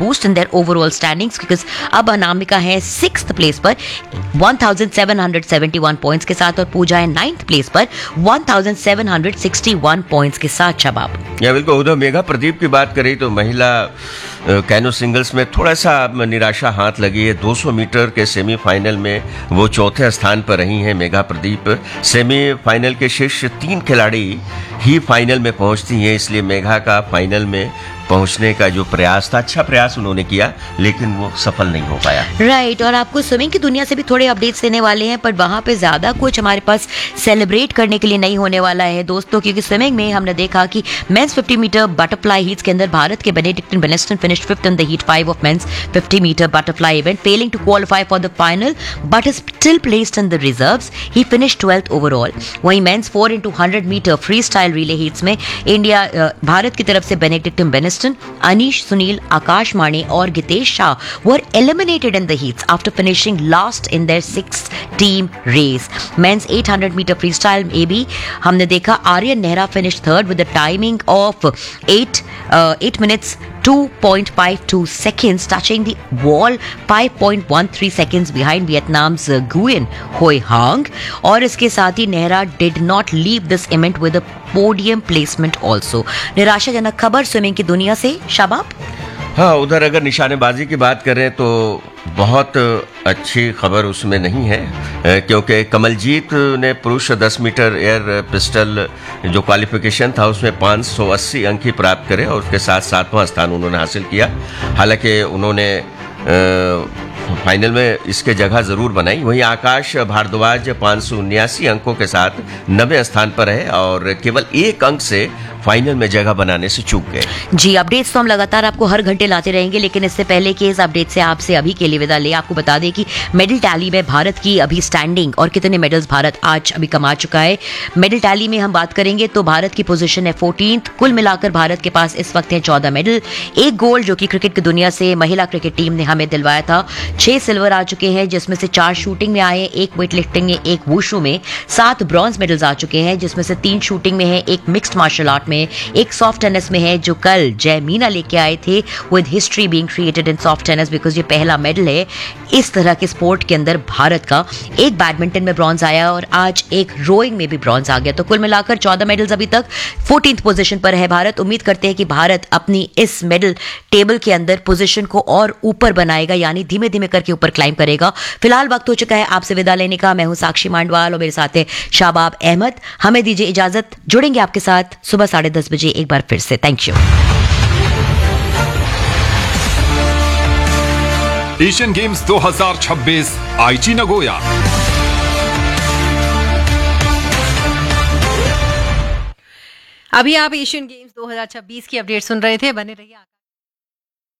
boost in their overall standings because अब अनामिका है 6th place पर 1771 पॉइंट्स के साथ और पूजा है 9th प्लेस पर 1761 पॉइंट्स के साथ। शबाब या बिल्कुल, उधर मेघा प्रदीप की बात करें तो महिला कैनो सिंगल्स में थोड़ा सा निराशा हाथ लगी है। 200 मीटर के सेमीफाइनल में वो चौथे स्थान पर रही हैं मेघा प्रदीप। सेमीफाइनल के शीर्ष 3 खिलाड़ी ही फाइनल में पहुंचती हैं, इसलिए मेघा का फाइनल में पहुंचने का जो प्रयास था, अच्छा प्रयास उन्होंने किया, लेकिन वो सफल नहीं हो पाया। राइट और आपको स्विमिंग की दुनिया से भी थोड़े अपडेट्स देने वाले हैं, पर वहां पे ज्यादा कुछ हमारे पास सेलिब्रेट करने के लिए नहीं होने वाला है दोस्तों, क्योंकि स्विमिंग में हमने देखा कि मेंस 50 मीटर बटरफ्लाई हीट्स के अंदर भारत के बेनेडिक्टन बेनेस्टन finished 5th in the heat 5 of mains 50 metre butterfly event, failing to qualify for the final but is still placed in the reserves. He finished 12th overall. वहीं mains 4x100 metre free style relay heats में भारत की तरफ से बेनेडिक्टन बेनेस्टन, अनीश सुनील, आकाश माणे और Gitesh Shah were eliminated in the heats after finishing last in their 6-team race. Men's 800 meter freestyle में भी हमने देखा Aryan Nehra finished third with a timing of 8 minutes 2.52 seconds, touching the wall 5.13 seconds behind Vietnam's Nguyen Hoi Hang. और इसके साथ ही Nehra did not leave this event with a podium placement also. निराशाजनक खबर swimming की दुनिया से। शाबाब हाँ, उधर अगर निशानेबाजी की बात करें तो बहुत अच्छी खबर उसमें नहीं है, क्योंकि कमलजीत ने पुरुष 10 मीटर एयर पिस्टल जो क्वालिफिकेशन था उसमें 580 अंक ही प्राप्त करे और उसके साथ 7वां स्थान उन्होंने हासिल किया। हालांकि उन्होंने फाइनल में इसके जगह जरूर बनाई। वहीं आकाश भारद्वाज 579 अंकों के साथ 90 स्थान पर है और केवल 1 अंक से फाइनल में जगह बनाने से चूक गए। जी, अपडेट्स तो हम लगातार आपको हर घंटे लाते रहेंगे, लेकिन इससे पहले कि इस अपडेट से आपसे अभी के लिए विदा ले, आपको बता दें कि मेडल टैली में भारत की अभी स्टैंडिंग और कितने मेडल्स भारत आज अभी कमा चुका है। मेडल टैली में हम बात करेंगे तो भारत की पोजीशन है 14th। कुल मिलाकर भारत के पास इस वक्त है 14 मेडल, 1 गोल्ड जो कि क्रिकेट की दुनिया से महिला क्रिकेट टीम ने हमें दिलवाया था। 6 सिल्वर आ चुके हैं, जिसमें से 4 शूटिंग में आए, 1 वेट लिफ्टिंग में, 1 वुशु में। 7 ब्रॉन्ज मेडल्स आ चुके हैं, जिसमें से 3 शूटिंग में है, 1 मिक्स्ड मार्शल आर्ट में, 1 सॉफ्ट टेनिस में है, जो कल जय मीना लेके आए थे। With history being created in soft tennis because ये पहला मेडल है इस तरह के स्पोर्ट के अंदर भारत का। 1 बैडमिंटन में ब्रॉन्ज आया और आज 1 रोइंग में भी ब्रॉन्ज आ गया। तो कुल मिलाकर 14 मेडल्स अभी तक। 14th पोजीशन पर है भारत। उम्मीद करते हैं कि भारत अपनी इस मेडल टेबल के अंदर पोजीशन को और ऊपर बनाएगा, यानी धीमे धीमे करके ऊपर क्लाइंब करेगा। फिलहाल वक्त हो चुका है आपसे विदा लेने का। मैं हूं साक्षी मांडवाल और मेरे साथ है शाबाब अहमद। हमें दीजिए इजाजत, जुड़ेंगे आपके साथ सुबह 10:30 बजे एक बार फिर से। Thank you. एशियन गेम्स 2026 आईची नगोया। अभी आप एशियन गेम्स 2026 की अपडेट सुन रहे थे। बने रहिए।